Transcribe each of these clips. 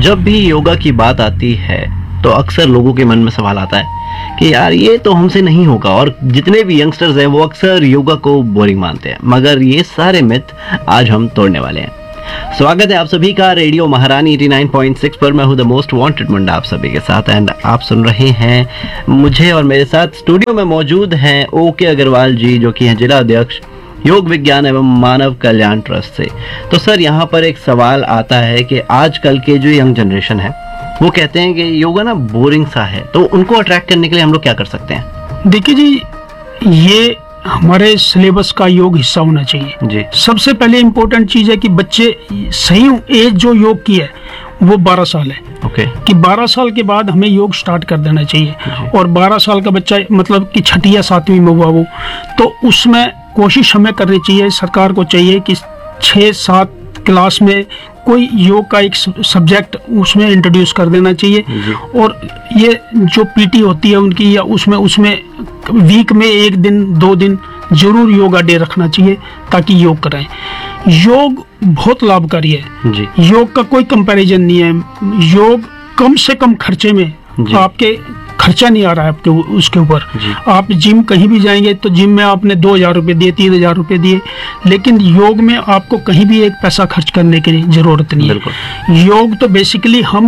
जब भी योगा की बात आती है तो अक्सर लोगों के मन में सवाल आता है कि यार ये तो हमसे नहीं होगा, और जितने भी यंगस्टर्स हैं वो अक्सर योगा को बोरिंग मानते हैं। मगर ये सारे मिथ आज हम तोड़ने वाले हैं। स्वागत है आप सभी का रेडियो महारानी 89.6 पर। मैं हूं द मोस्ट वांटेड मुंडा आप सभी के साथ, एंड आप सुन रहे हैं मुझे, और मेरे साथ स्टूडियो में मौजूद हैं ओके अग्रवाल जी, जो कि हैं जिला अध्यक्ष योग विज्ञान एवं मानव कल्याण ट्रस्ट से। तो सर, यहाँ पर एक सवाल आता है कि आजकल के जो यंग जनरेशन है वो कहते हैं कि योगा ना बोरिंग सा है, तो उनको अट्रैक्ट करने के लिए हम लोग क्या कर सकते हैं? देखिए जी, ये हमारे सिलेबस का योग हिस्सा होना चाहिए जी। सबसे पहले इम्पोर्टेंट चीज है कि बच्चे सही एज जो योग की है वो 12 साल है। ओके। कि 12 साल के बाद हमें योग स्टार्ट कर देना चाहिए। और 12 साल का बच्चा मतलब कि 6ठी या 7वीं में हुआ वो, तो उसमें कोशिश हमें करनी चाहिए, सरकार को चाहिए कि 6-7 क्लास में कोई योग का एक सब्जेक्ट उसमें इंट्रोड्यूस कर देना चाहिए। और ये जो पीटी होती है उनकी, या उसमें वीक में 1 दिन 2 दिन जरूर योगा डे रखना चाहिए ताकि योग करें। योग बहुत लाभकारी है जी। योग का कोई कंपैरिजन नहीं है। योग कम से कम खर्चे में आपके खर्चा नहीं आ रहा है आपके उसके ऊपर। आप जिम कहीं भी जाएंगे तो जिम में आपने 2,000 रुपये दिए, 3,000 रुपये दिए, लेकिन योग में आपको कहीं भी एक पैसा खर्च करने की जरूरत नहीं है। योग तो बेसिकली हम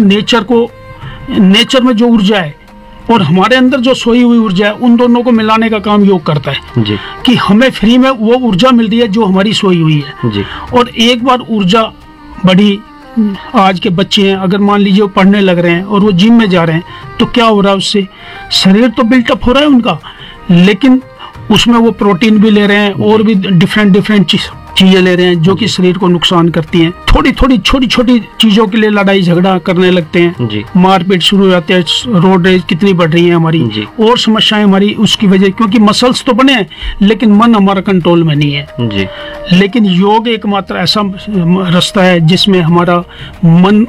नेचर में जो ऊर्जा है और हमारे अंदर जो सोई हुई ऊर्जा है, उन दोनों को मिलाने का काम योग करता है जी। कि हमें फ्री में वो ऊर्जा मिल रही है जो हमारी सोई हुई है जी। और एक बार ऊर्जा बढ़ी, आज के बच्चे हैं अगर मान लीजिए वो पढ़ने लग रहे हैं और वो जिम में जा रहे हैं तो क्या हो रहा है, उससे शरीर तो बिल्टअप हो रहा है उनका, लेकिन उसमें वो प्रोटीन भी ले रहे हैं और भी डिफरेंट चीजें ले रहे हैं जो कि शरीर को नुकसान करती हैं। छोटी छोटी चीजों के लिए लड़ाई झगड़ा करने लगते हैं, मारपीट शुरू हो जाते हैं, रोड रेज कितनी बढ़ रही है हमारी, और समस्याएं हमारी उसकी वजह, क्योंकि मसल्स तो बने हैं लेकिन मन हमारा कंट्रोल में नहीं है जी। लेकिन योग एकमात्र ऐसा रास्ता है जिसमें हमारा मन,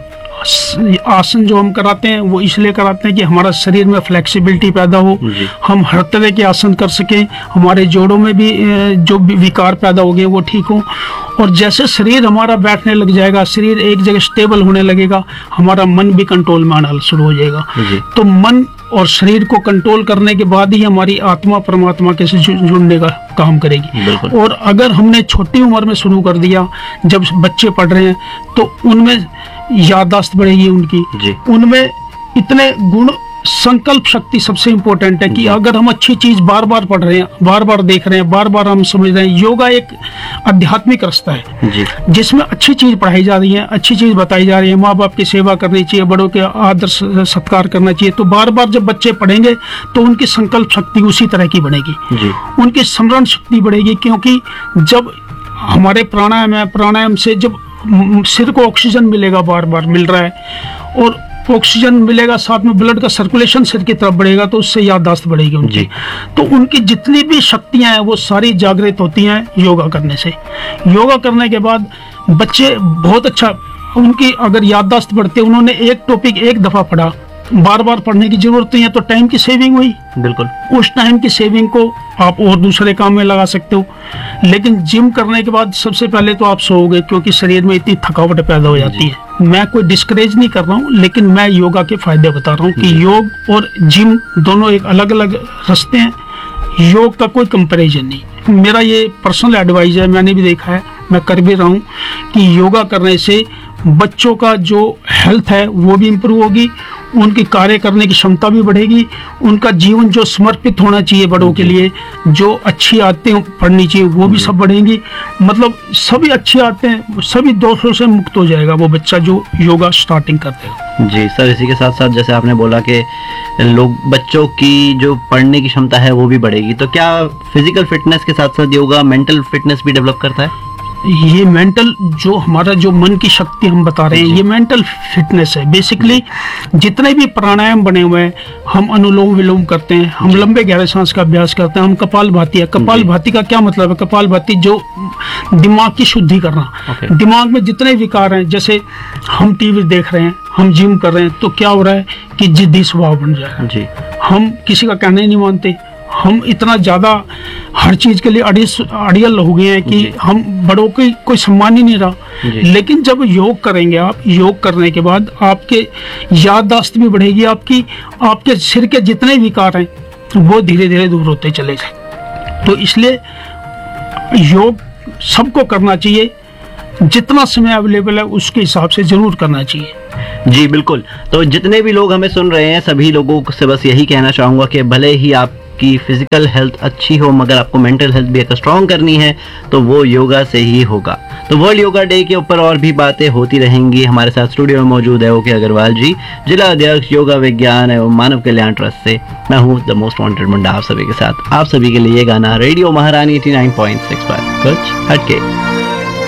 आसन जो हम कराते हैं वो इसलिए कराते हैं कि हमारा शरीर में फ्लेक्सिबिलिटी पैदा हो, हम हर तरह के आसन कर सकें, हमारे जोड़ों में भी जो भी विकार पैदा हो गए वो ठीक हो। और जैसे शरीर हमारा बैठने लग जाएगा, शरीर एक जगह स्टेबल होने लगेगा, हमारा मन भी कंट्रोल में आना शुरू हो जाएगा। तो मन और शरीर को कंट्रोल करने के बाद ही हमारी आत्मा परमात्मा के से जुड़ने का काम करेगी। और अगर हमने छोटी उम्र में शुरू कर दिया, जब बच्चे पढ़ रहे हैं, तो उनमें याददाश्त बढ़ेगी उनकी, उनमें इतने गुण, संकल्प शक्ति सबसे इम्पोर्टेंट है कि अगर हम अच्छी चीज बार बार पढ़ रहे हैं, बार बार देख रहे हैं, बार बार हम समझ रहे हैं। योगा एक आध्यात्मिक रास्ता है जिसमें अच्छी चीज पढ़ाई जा रही है, अच्छी चीज बताई जा रही है, माँ बाप की सेवा करनी चाहिए, बड़ों के आदर सत्कार करना चाहिए। तो बार बार जब बच्चे पढ़ेंगे तो उनकी संकल्प शक्ति उसी तरह की बनेगी, उनकी स्मरण शक्ति बढ़ेगी, क्योंकि जब हमारे प्राणायाम से जब सिर को ऑक्सीजन मिलेगा, बार बार मिल रहा है, और ऑक्सीजन मिलेगा, साथ में ब्लड का सर्कुलेशन सिर की तरफ बढ़ेगा, तो उससे याददाश्त बढ़ेगी उनकी। तो उनकी जितनी भी शक्तियां हैं वो सारी जागृत होती हैं योगा करने से। योगा करने के बाद बच्चे बहुत अच्छा, उनकी अगर याददाश्त बढ़ती है, उन्होंने एक टॉपिक एक दफा पढ़ा, बार बार पढ़ने की जरूरत नहीं है, तो टाइम की सेविंग हुई। बिल्कुल, उस टाइम की सेविंग को आप और दूसरे काम में लगा सकते हो। लेकिन जिम करने के बाद सबसे पहले तो आप सोओगे, क्योंकि शरीर में इतनी थकावट पैदा हो जाती है। मैं कोई डिस्करेज नहीं कर रहा हूँ, लेकिन मैं योगा के फायदे बता रहा हूँ कि योग और जिम दोनों एक अलग अलग रास्ते हैं, योग का कोई कंपैरिजन नहीं। मेरा ये पर्सनल एडवाइस है, मैंने भी देखा है, मैं कर भी रहा हूँ कि योगा करने से बच्चों का जो हेल्थ है वो भी इम्प्रूव होगी, उनकी कार्य करने की क्षमता भी बढ़ेगी, उनका जीवन जो समर्पित होना चाहिए बड़ों के लिए, जो अच्छी आदतें पढ़नी चाहिए वो भी सब बढ़ेंगी। मतलब सभी अच्छी आदतें, सभी दोषों से मुक्त हो जाएगा वो बच्चा जो योगा स्टार्टिंग करते हैं। जी सर, इसी के साथ साथ जैसे आपने बोला कि बच्चों की जो पढ़ने की क्षमता है वो भी बढ़ेगी, तो क्या फिजिकल फिटनेस के साथ साथ योगा मेंटल फिटनेस भी डेवलप करता है? ये मेंटल, जो हमारा जो मन की शक्ति हम बता रहे हैं, ये मेंटल फिटनेस है। बेसिकली जितने भी प्राणायाम बने हुए हैं, हम अनुलोम विलोम करते हैं, हम लंबे गहरे सांस का अभ्यास करते हैं, हम कपालभाति है। कपालभाति का क्या मतलब है? कपालभाति जो दिमाग की शुद्धि करना, दिमाग में जितने विकार हैं, जैसे हम टीवी देख रहे हैं, हम जिम कर रहे हैं, तो क्या हो रहा है कि जिद्दी स्वभाव बन जाए, हम किसी का कहना ही नहीं मानते, हम इतना ज्यादा हर चीज के लिए अड़ियल हो गए हैं कि जी। हम बड़ों की कोई सम्मान ही नहीं रहा। जी। लेकिन जब योग करेंगे आप, योग करने के बाद आपके याददाश्त भी बढ़ेगी, आपके सिर के जितने विकार हैं वो धीरे धीरे दूर होते चले जाए। तो इसलिए योग सबको करना चाहिए, जितना समय अवेलेबल है उसके हिसाब से जरूर करना चाहिए। जी बिल्कुल। तो जितने भी लोग हमें सुन रहे हैं सभी लोगों से बस यही कहना चाहूँगा कि भले ही आपकी फिजिकल हेल्थ अच्छी हो मगर आपको मेंटल हेल्थ भी अगर स्ट्रॉन्ग करनी है तो वो योगा से ही होगा। तो वर्ल्ड योगा डे के ऊपर और भी बातें होती रहेंगी। हमारे साथ स्टूडियो में मौजूद है ओके अग्रवाल जी, जिला अध्यक्ष योगा विज्ञान एवं मानव कल्याण ट्रस्ट से। मैं हूँ द मोस्ट वांटेड मुंडा आप सभी के साथ। आप सभी के लिए ये गाना रेडियो महारानी 89.6 पर कुछ हटके।